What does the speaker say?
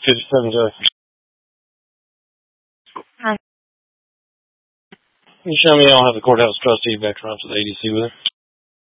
57 Joe. Hi. You show me I don't have the courthouse trustee back around to the ADC with her.